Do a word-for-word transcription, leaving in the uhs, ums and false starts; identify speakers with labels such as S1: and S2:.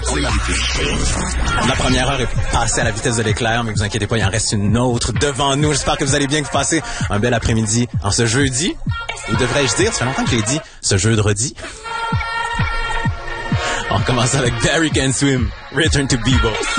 S1: C'est magnifique. La première heure est passée à la vitesse de l'éclair, mais vous inquiétez pas, il en reste une autre devant nous. J'espère que vous allez bien, que vous passez un bel après-midi en ce jeudi. Ou devrais-je dire, ça fait longtemps que je l'ai dit, ce jeudi. On commence avec Barry Can Swim, Return to Bebo.